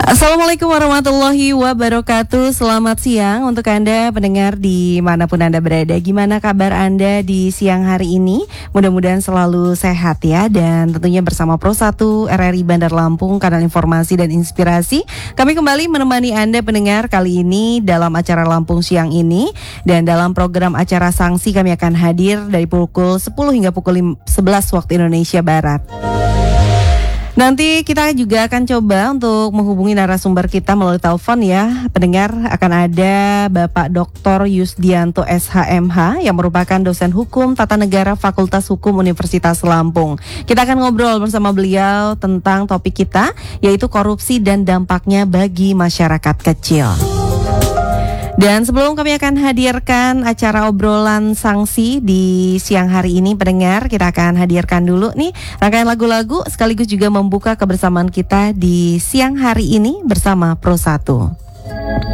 Assalamualaikum warahmatullahi wabarakatuh. Selamat siang untuk Anda pendengar dimanapun Anda berada. Gimana kabar Anda di siang hari ini? Mudah-mudahan selalu sehat ya. Dan tentunya bersama Pro 1 RRI Bandar Lampung, kanal informasi dan inspirasi, kami kembali menemani Anda pendengar kali ini dalam acara Lampung Siang ini. Dan dalam program acara Sanksi kami akan hadir dari pukul 10 hingga pukul 11 waktu Indonesia Barat. Nanti kita juga akan coba untuk menghubungi narasumber kita melalui telepon ya. Pendengar, akan ada Bapak Dr. Yusdianto SHMH yang merupakan dosen hukum tata negara Fakultas Hukum Universitas Lampung. Kita akan ngobrol bersama beliau tentang topik kita, yaitu korupsi dan dampaknya bagi masyarakat kecil. Dan sebelum kami akan hadirkan acara obrolan sanksi di siang hari ini, pendengar, kita akan hadirkan dulu nih rangkaian lagu-lagu sekaligus juga membuka kebersamaan kita di siang hari ini bersama Pro 1.